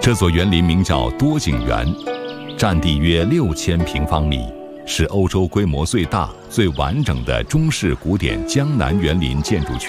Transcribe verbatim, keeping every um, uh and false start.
这座园林名叫多景园，占地约六千平方米，是欧洲规模最大、最完整的中式古典江南园林建筑群。